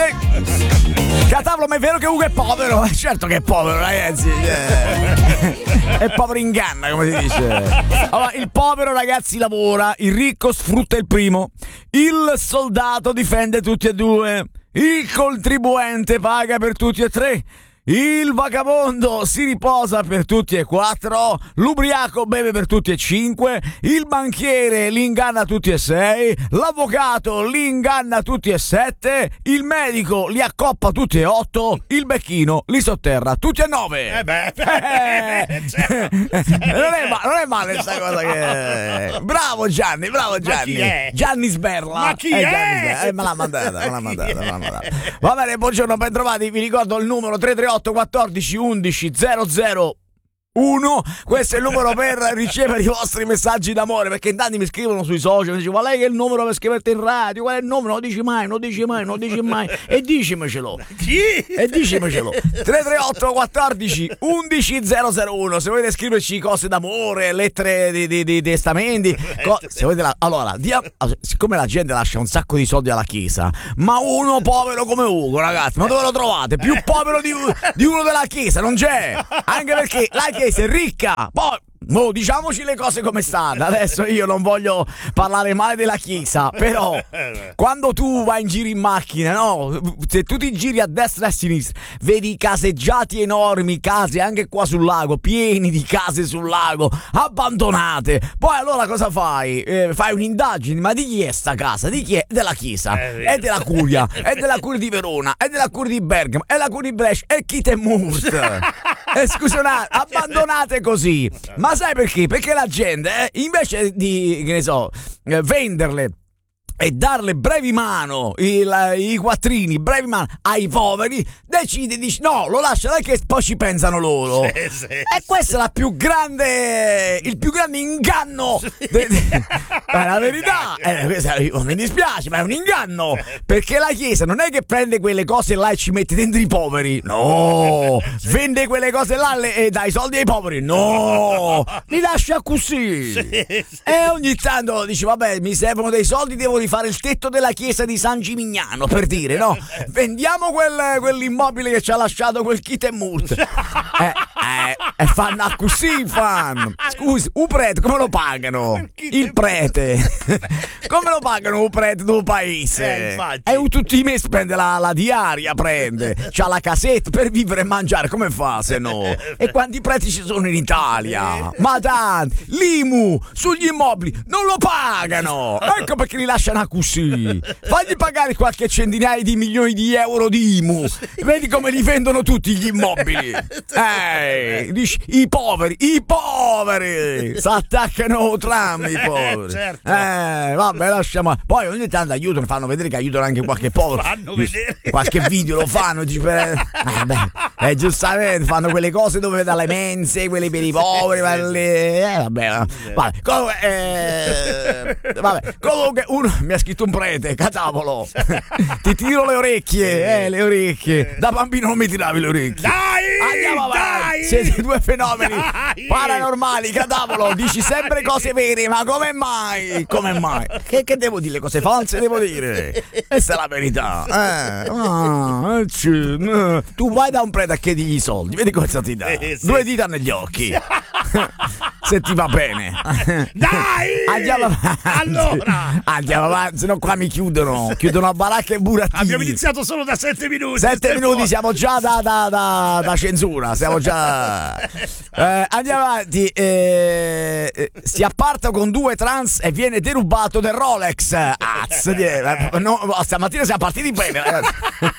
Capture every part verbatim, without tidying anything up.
Grazie. Catavolo, ma è vero che Ugo è povero? Certo che è povero, ragazzi. È povero in ganna, come si dice. Allora, il povero, ragazzi, lavora, il ricco sfrutta il primo, il soldato difende tutti e due, il contribuente paga per tutti e tre, il vagabondo si riposa per tutti e quattro, l'ubriaco beve per tutti e cinque, il banchiere li inganna tutti e sei, l'avvocato li inganna tutti e sette, il medico li accoppa tutti e otto, il becchino li sotterra tutti e nove. Eh beh, eh, non, è ma- non è male questa cosa che... Bravo Gianni, bravo Gianni. chi è? Gianni Sberla. Ma chi eh, è? Gianni Sberla. Eh, me l'ha mandata, me l'ha mandata, me l'ha mandata. Va bene, buongiorno, ben trovati. Vi ricordo il numero tre tre otto quattordici undici zero zero uno. Questo è il numero per ricevere i vostri messaggi d'amore, perché in tanti mi scrivono sui social, mi dicono: ma lei che è il numero per scriverti in radio? Qual è il numero? Non lo dici mai, non lo dici mai, non lo dici mai. E dicimecelo. Chi? E dicimecelo. tre tre otto quattordici undici zero zero uno. Se volete scriverci cose d'amore, lettere di, di, di testamenti, co- se volete la- allora, dia- siccome la gente lascia un sacco di soldi alla chiesa, ma uno povero come Ugo, ragazzi, ma dove lo trovate? Più povero di, di uno della chiesa non c'è. Anche perché la chiesa è ricca. Poi oh, diciamoci le cose come stanno. Adesso io non voglio parlare male della chiesa, però quando tu vai in giro in macchina, no? Se tu ti giri a destra e a sinistra, vedi caseggiati enormi, case anche qua sul lago, pieni di case sul lago, abbandonate. Poi allora cosa fai? Eh, fai un'indagine, ma di chi è sta casa? Di chi è? Della chiesa, è della curia, è della curia di Verona, è della curia di Bergamo, è la curia di Brescia, è Chitemurt. Eh, scusate, abbandonate così. Ma sai perché? Perché la gente, eh, invece di, che ne so, eh, venderle e darle brevi mano, il, i quattrini, brevi mano ai poveri, decide di no, lo lascia che poi ci pensano loro. Sì, sì, e questa è la più grande, il più grande inganno. De, de, è la verità, eh, questa, mi dispiace, ma è un inganno. Perché la Chiesa non è che prende quelle cose là e ci mette dentro i poveri, no, vende quelle cose là e dà i soldi ai poveri, no, li lascia così. E ogni tanto dici: vabbè, mi servono dei soldi, devo di fare il tetto della chiesa di San Gimignano, per dire, no? Vendiamo quel, quell'immobile che ci ha lasciato quel Chitemurt. Eh, eh, e fanno così, fanno. Scusi, un prete come lo pagano? Il prete. Come lo pagano un prete d'un paese? Eh, e tutti i mesi prende la, la diaria, prende. C'ha la casetta per vivere e mangiare, come fa se no? E quanti preti ci sono in Italia? Ma tanti. L'I M U sugli immobili non lo pagano. Ecco perché li lasciano così. Fagli pagare qualche centinaia di milioni di euro di I M U. Vedi come li vendono tutti gli immobili. Eh, dici, i poveri, i poveri si attaccano tram, i poveri. Certo. Eh, vabbè, lasciamo. Poi ogni tanto aiutano, fanno vedere che aiutano anche qualche povero. Fanno vedere. Qualche video lo fanno, dici, per... vabbè, eh, giustamente fanno quelle cose dove dalle mense, quelle per i poveri, quelle... eh, vabbè, vabbè. Comunque, eh, vabbè, comunque uno mi ha scritto un prete, catavolo. Ti tiro le orecchie, eh, le orecchie. Da bambino non mi tiravi le orecchie. Dai! Andiamo avanti. Dai! Siete due fenomeni Dai! paranormali, catavolo. Dici sempre cose vere, ma come mai? Come mai? Che, che devo dire? Le cose false devo dire? Questa è la verità. Eh, ah, eh, c- eh. Tu vai da un prete a chiedergli i soldi, vedi cosa ti dà. Eh, sì. Due dita negli occhi. Se ti va bene. Dai! Andiamo avanti. Allora! Andiamo avanti, sennò qua mi chiudono. Chiudono a baracca e burattini. Abbiamo iniziato solo da sette minuti. Sette minuti, siamo già da, da, da, da censura, siamo già. Eh, andiamo avanti. Eh, si apparta con due trans e viene derubato del Rolex. Az, eh, no, stamattina siamo partiti bene, ragazzi.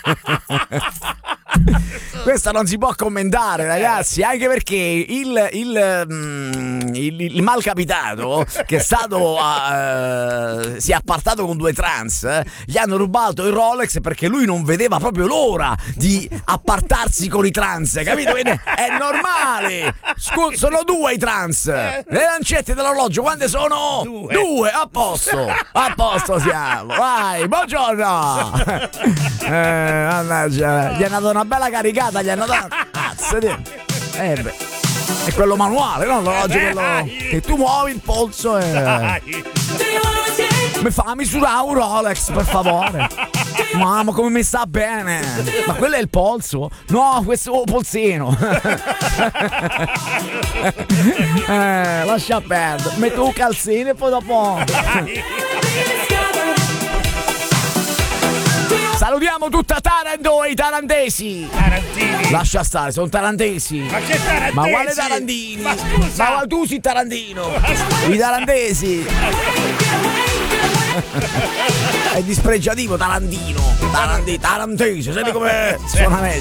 Questa non si può commentare, ragazzi, anche perché il, il, mm, il, il malcapitato che è stato uh, si è appartato con due trans, eh, gli hanno rubato il Rolex perché lui non vedeva proprio l'ora di appartarsi con i trans, capito? È normale. Scu- sono due i trans. Le lancette dell'orologio quante sono? Due. Due, a posto. A posto siamo. Vai, buongiorno. Eh, mannaggia, gli hanno dato una bella caricata, gli hanno dato. Cazzo di. Eh beh. È quello manuale, no? L'orologio quello che tu muovi il polso e. Dai. Mi fa misurare un Rolex, per favore. Mamma, come mi sta bene. Ma quello è il polso? No, questo è il polsino. eh, lascia perdere. Metto un calzino e poi dopo. Salutiamo tutta Taranto e i tarantesi. Tarantini. Lascia stare, sono tarantesi. Ma che tarantesi? Ma quale tarantini? Ma scusa. Ma tu sei tarantino. I tarantesi. È dispregiativo Tarantino. Taranti, tarantesi. Senti come suona meglio.